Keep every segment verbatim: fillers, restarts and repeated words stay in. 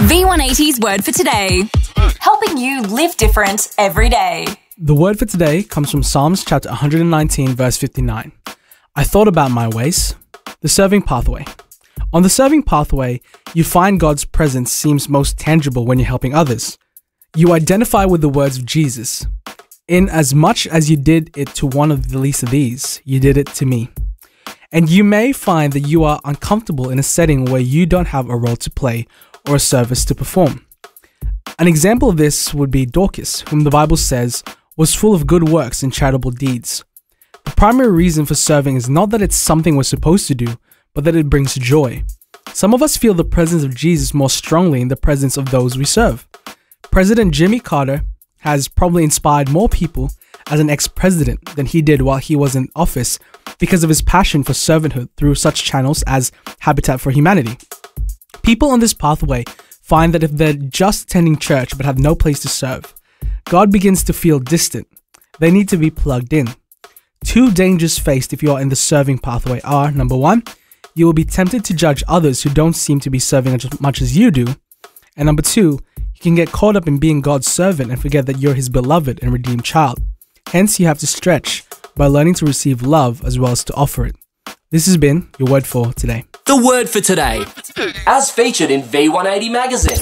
V one eighty's word for today. Helping you live different every day. The word for today comes from Psalms chapter one hundred nineteen, verse fifty-nine. I thought about my ways. The serving pathway. On the serving pathway, you find God's presence seems most tangible when you're helping others. You identify with the words of Jesus. In as much as you did it to one of the least of these, you did it to me. And you may find that you are uncomfortable in a setting where you don't have a role to play or a service to perform. An example of this would be Dorcas, whom the Bible says was full of good works and charitable deeds. The primary reason for serving is not that it's something we're supposed to do, but that it brings joy. Some of us feel the presence of Jesus more strongly in the presence of those we serve. President Jimmy Carter has probably inspired more people as an ex-president than he did while he was in office because of his passion for servanthood through such channels as Habitat for Humanity. People on this pathway find that if they're just attending church but have no place to serve, God begins to feel distant. They need to be plugged in. Two dangers faced if you are in the serving pathway are, number one, you will be tempted to judge others who don't seem to be serving as much as you do. And number two, you can get caught up in being God's servant and forget that you're his beloved and redeemed child. Hence, you have to stretch by learning to receive love as well as to offer it. This has been your word for today. The word for today, as featured in V one eighty magazine.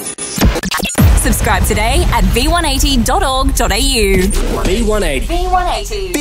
Subscribe today at v one eighty dot org dot a u. V one eighty. V one eighty.